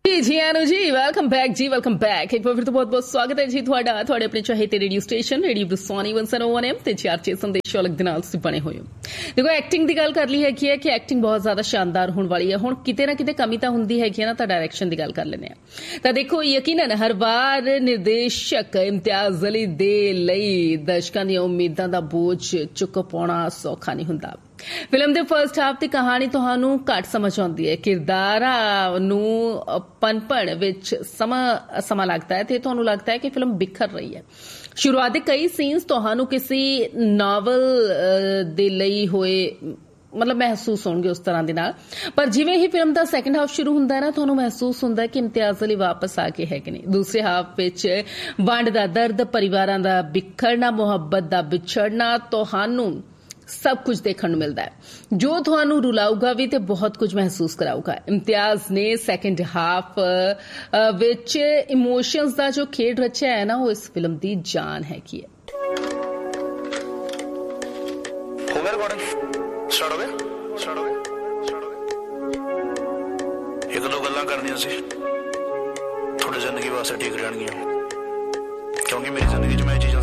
जी आनु जी welcome back एक बार फिर तो बहुत बहुत स्वागत है जी ਤੁਹਾਡਾ ਆਪਣੇ ਚਾਹਤੇ ਰੇਡੀਓ ਸਟੇਸ਼ਨ ਰੇਡੀਓ ਬਸੋਨੀ 101 ਐਮ ਤੇ ਚਾਰਚੇ ਸੰਦੇਸ਼ ਅਲੱਗ ਦੇ ਨਾਲ ਤੁਸੀਂ ਬਣੇ ਹੋਏ ਹੋ। ਦੇਖੋ ਐਕਟਿੰਗ ਦੀ ਗੱਲ ਕਰ ਲਈ ਹੈਗੀ ਹੈ ਕਿ ਐਕਟਿੰਗ ਬਹੁਤ ਜ਼ਿਆਦਾ ਸ਼ਾਨਦਾਰ ਹੋਣ ਵਾਲੀ ਹੈ। ਹੁਣ ਕਿਤੇ ਨਾ ਕਿਤੇ ਕਮੀ ਤਾਂ ਹੁੰਦੀ ਹੈਗੀ ਹੈ ਨਾ, ਤਾਂ ਡਾਇਰੈਕਸ਼ਨ ਦੀ ਗੱਲ ਕਰ ਲੈਂਦੇ ਆ। ਤਾਂ ਦੇਖੋ ਯਕੀਨਨ ਹਰ ਵਾਰ ਨਿਰਦੇਸ਼ਕ ਇਮਤਿਆਜ਼ ਅਲੀ ਦੇ ਲਈ ਦਰਸ਼ਕਾਂ ਦੀਆਂ ਉਮੀਦਾਂ ਦਾ ਬੋਝ ਚੁੱਕ ਪਾਉਣਾ ਸੌਖਾ ਨਹੀਂ ਹੁੰਦਾ। ਫਿਲਮ ਦੇ ਫਰਸਟ ਹਾਫ ਦੀ ਕਹਾਣੀ ਤੁਹਾਨੂੰ ਘੱਟ ਸਮਝ ਆਉਂਦੀ ਹੈ, ਕਿਰਦਾਰਾਂ ਨੂੰ ਪਨਪਣ ਵਿੱਚ ਸਮਾਂ ਲੱਗਦਾ ਹੈ ਤੇ ਤੁਹਾਨੂੰ ਲੱਗਦਾ ਹੈ ਕਿ ਫਿਲਮ ਬਿਖਰ ਰਹੀ ਹੈ। ਸ਼ੁਰੂਆਤ ਦੇ ਕਈ ਸੀਨਸ ਤੁਹਾਨੂੰ ਕਿਸੇ ਨਾਵਲ ਦੇ ਲਈ ਹੋਏ ਮਹਿਸੂਸ ਹੋਣਗੇ ਉਸ ਤਰ੍ਹਾਂ ਦੇ ਨਾਲ, ਪਰ ਜਿਵੇਂ ਹੀ ਫਿਲਮ ਦਾ ਸੈਕੰਡ ਹਾਫ ਸ਼ੁਰੂ ਹੁੰਦਾ ਹੈ ਨਾ, ਤੁਹਾਨੂੰ ਮਹਿਸੂਸ ਹੁੰਦਾ ਹੈ ਕਿ ਇਮਤਿਆਜ਼ ਅਲੀ ਵਾਪਸ ਆ ਕੇ ਹੈ ਕਿ ਨਹੀਂ। ਦੂਸਰੇ ਹਾਫ ਵਿੱਚ ਵੰਡ ਦਾ ਦਰਦ, ਪਰਿਵਾਰਾਂ ਦਾ ਬਿਖਰਨਾ, ਮੁਹੱਬਤ ਦਾ ਵਿਛੜਨਾ, ਤੁਹਾਨੂੰ ਸਭ ਕੁਝ ਦੇਖਣ ਨੂੰ ਮਿਲਦਾ ਹੈ ਜੋ ਤੁਹਾਨੂੰ ਰੁਲਾਊਗਾ ਵੀ ਤੇ ਬਹੁਤ ਕੁਝ ਮਹਿਸੂਸ ਕਰਾਊਗਾ। ਇਮਤਿਆਜ਼ ਨੇ ਸੈਕੰਡ ਹਾਫ ਵਿੱਚ ਇਮੋਸ਼ਨਸ ਦਾ ਜੋ ਖੇਡ ਰਚਿਆ ਹੈ ਨਾ, ਉਹ ਇਸ ਫਿਲਮ ਦੀ ਜਾਨ ਹੈਗੀ ਹੈ। ਇੱਕ ਦੋ ਗੱਲਾਂ ਕਰਨੀਆਂ ਸੀ, ਤੁਹਾਡੀ ਜ਼ਿੰਦਗੀ ਵਾਸਤੇ ਠੀਕ ਰਹਿਣਗੀਆਂ, ਕਿਉਂਕਿ ਮੇਰੀ ਜ਼ਿੰਦਗੀ 'ਚ ਮੈਂ ਇਹ ਚੀਜ਼